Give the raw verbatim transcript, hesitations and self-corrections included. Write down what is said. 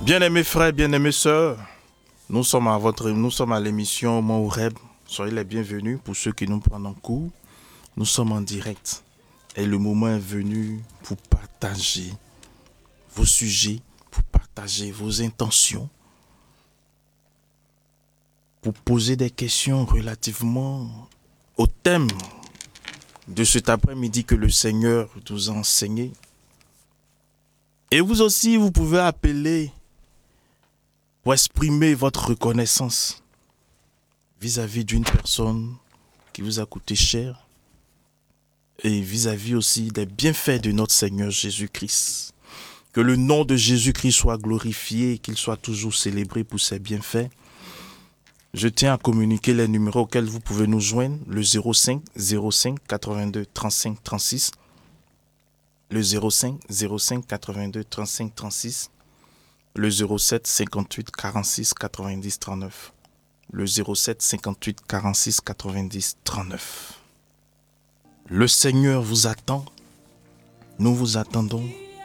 Bien-aimés frères, bien-aimés sœurs, nous sommes à votre, nous sommes à l'émission Mon Web. Soyez les bienvenus pour ceux qui nous prennent en cours. Nous sommes en direct et le moment est venu pour partager vos sujets, pour partager vos intentions, pour poser des questions relativement au thème de cet après-midi que le Seigneur nous a enseigné. Et vous aussi, vous pouvez appeler pour exprimer votre reconnaissance vis-à-vis d'une personne qui vous a coûté cher et vis-à-vis aussi des bienfaits de notre Seigneur Jésus-Christ. Que le nom de Jésus-Christ soit glorifié et qu'il soit toujours célébré pour ses bienfaits. Je tiens à communiquer les numéros auxquels vous pouvez nous joindre, le zéro cinq zéro cinq quatre-vingt-deux trente-cinq trente-six, le zéro cinq zéro cinq quatre-vingt-deux trente-cinq trente-six, le zéro sept cinquante-huit quarante-six quatre-vingt-dix trente-neuf, le zéro sept cinquante-huit quarante-six quatre-vingt-dix trente-neuf. Le Seigneur vous attend, nous vous attendons.